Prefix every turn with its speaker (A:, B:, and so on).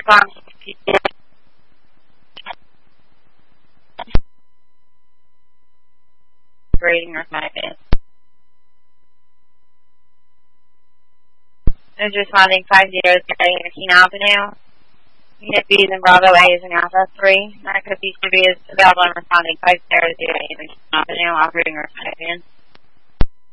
A: response. Rating or typing. Is responding 50 King Avenue. Unit B is in Bravo, A is in Alpha 3. Narcotics B is available and responding 50 King Avenue, operating or typing.